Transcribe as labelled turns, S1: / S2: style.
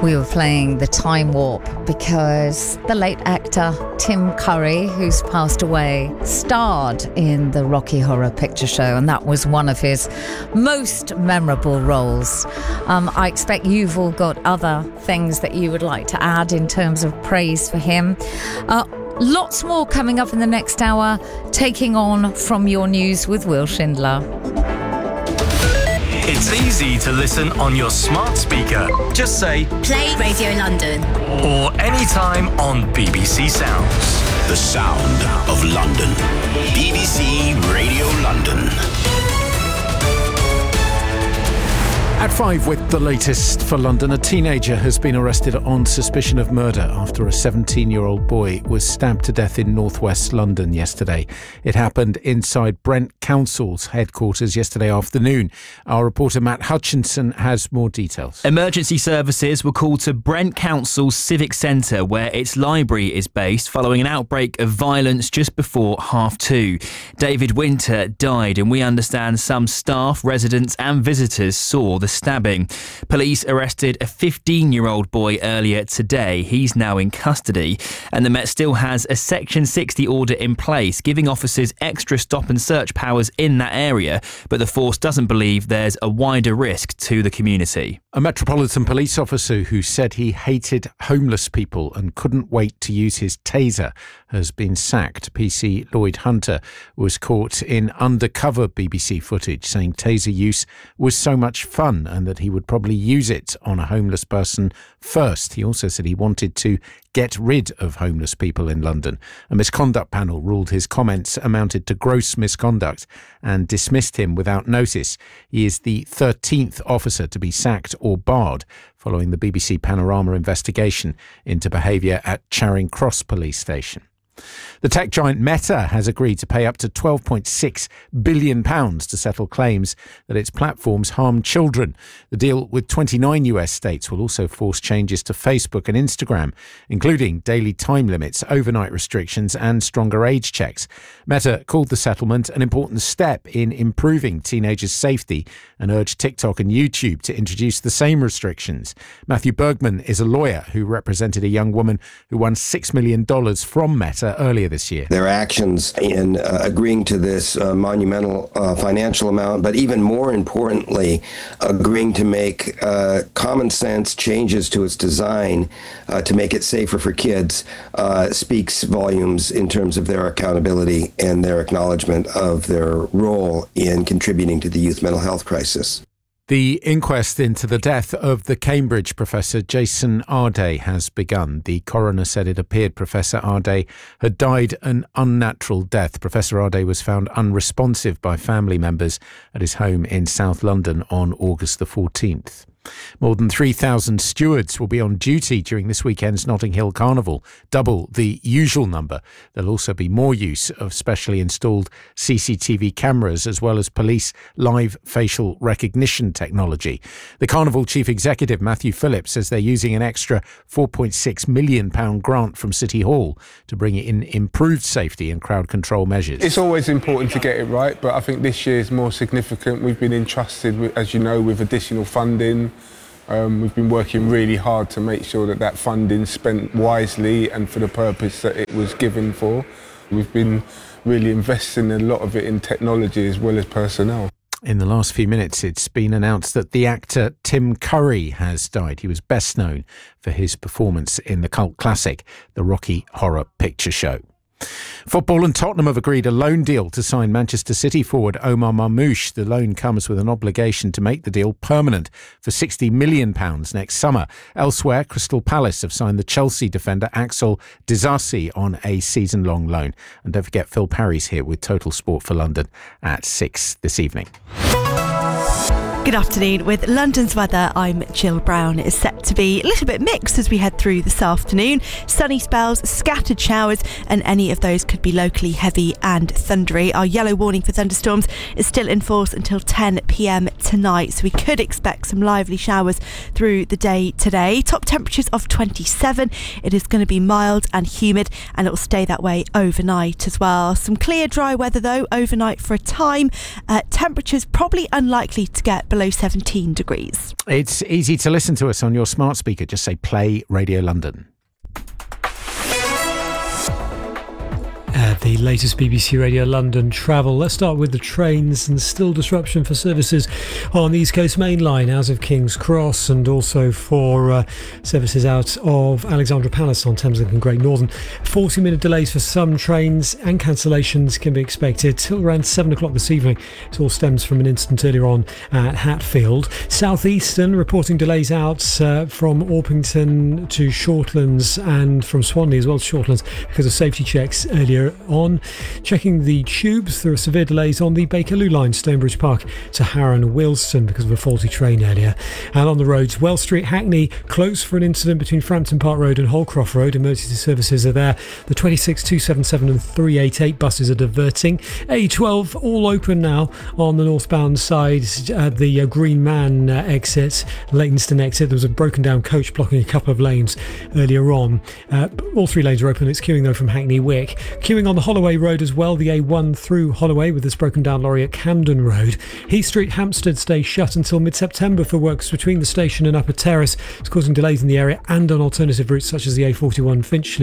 S1: we were playing The Time Warp because the late actor Tim Curry, who's passed away, starred in the Rocky Horror Picture Show, and that was one of his most memorable roles. I expect you've all got other things that you would like to add in terms of praise for him. Lots more coming up in the next hour, taking on From Your News with Will Schindler.
S2: It's easy to listen on your smart speaker. Just say,
S3: Play Radio London.
S2: Or anytime on BBC Sounds.
S4: The sound of London. BBC Radio London.
S5: At 5 with the latest for London, a teenager has been arrested on suspicion of murder after a 17-year-old boy was stabbed to death in northwest London yesterday. It happened inside Brent Council's headquarters yesterday afternoon. Our reporter Matt Hutchinson has more details.
S6: Emergency services were called to Brent Council's Civic Centre, where its library is based, following an outbreak of violence just before 2:30. David Winter died, and we understand some staff, residents and visitors saw the stabbing. Police arrested a 15-year-old boy earlier today. He's now in custody, and the Met still has a Section 60 order in place, giving officers extra stop and search powers in that area, but the force doesn't believe there's a wider risk to the community.
S5: A Metropolitan Police officer who said he hated homeless people and couldn't wait to use his taser has been sacked. PC Lloyd Hunter was caught in undercover BBC footage saying taser use was so much fun and that he would probably use it on a homeless person first. He also said he wanted to get rid of homeless people in London. A misconduct panel ruled his comments amounted to gross misconduct and dismissed him without notice. He is the 13th officer to be sacked or barred following the BBC Panorama investigation into behaviour at Charing Cross Police Station. The tech giant Meta has agreed to pay up to £12.6 billion to settle claims that its platforms harm children. The deal with 29 US states will also force changes to Facebook and Instagram, including daily time limits, overnight restrictions and stronger age checks. Meta called the settlement an important step in improving teenagers' safety and urged TikTok and YouTube to introduce the same restrictions. Matthew Bergman is a lawyer who represented a young woman who won $6 million from Meta earlier this year.
S7: Their actions in agreeing to this monumental financial amount, but even more importantly, agreeing to make common sense changes to its design to make it safer for kids speaks volumes in terms of their accountability and their acknowledgement of their role in contributing to the youth mental health crisis.
S5: The inquest into the death of the Cambridge professor Jason Arday has begun. The coroner said it appeared Professor Arday had died an unnatural death. Professor Arday was found unresponsive by family members at his home in South London on August the 14th. More than 3,000 stewards will be on duty during this weekend's Notting Hill Carnival, double the usual number. There'll also be more use of specially installed CCTV cameras as well as police live facial recognition technology. The Carnival Chief Executive Matthew Phillips says they're using an extra £4.6 million grant from City Hall to bring in improved safety and crowd control measures.
S8: It's always important to get it right, but I think this year is more significant. We've been entrusted, as you know, with additional funding. We've been working really hard to make sure that that funding's spent wisely and for the purpose that it was given for. We've been really investing a lot of it in technology as well as personnel.
S5: In the last few minutes, it's been announced that the actor Tim Curry has died. He was best known for his performance in the cult classic, The Rocky Horror Picture Show. Football and Tottenham have agreed a loan deal to sign Manchester City forward Omar Marmoush. The loan comes with an obligation to make the deal permanent for £60 million next summer. Elsewhere, Crystal Palace have signed the Chelsea defender Axel Disasi on a season-long loan. And don't forget, Phil Parry's here with Total Sport for London at 6 this evening.
S9: Good afternoon. With London's weather, I'm Jill Brown. It's set to be a little bit mixed as we head through this afternoon. Sunny spells, scattered showers, and any of those could be locally heavy and thundery. Our yellow warning for thunderstorms is still in force until 10 p.m. tonight, so we could expect some lively showers through the day today. Top temperatures of 27. It is going to be mild and humid, and it will stay that way overnight as well. Some clear, dry weather though overnight for a time. Temperatures probably unlikely to get below below 17 degrees.
S5: It's easy to listen to us on your smart speaker. Just say Play Radio London.
S3: The latest BBC Radio London travel. Let's start with the trains, and still disruption for services on the East Coast Main Line out of King's Cross, and also for services out of Alexandra Palace on Thameslink and Great Northern. 40-minute delays for some trains, and cancellations can be expected till around 7 o'clock this evening. It all stems from an incident earlier on at Hatfield. Southeastern reporting delays out from Orpington to Shortlands, and from Swanley as well to Shortlands because of safety checks earlier on. Checking the tubes, there are severe delays on the Bakerloo line, Stonebridge Park to Harrow and Willesden because of a faulty train earlier. And on the roads, Wells Street, Hackney, closed for an incident between Frampton Park Road and Holcroft Road. Emergency services are there. The 26, 277 and 388 buses are diverting. A12 all open now on the northbound side at the Green Man exit, Leytonstone exit. There was a broken down coach blocking a couple of lanes earlier on. All 3 lanes are open. It's queuing though from Hackney Wick. Queuing on the Holloway Road as well, the A1 through Holloway with this broken down lorry at Camden Road. Heath Street, Hampstead stays shut until mid-September for works between the station and Upper Terrace. It's causing delays in the area and on alternative routes such as the A41 Finchley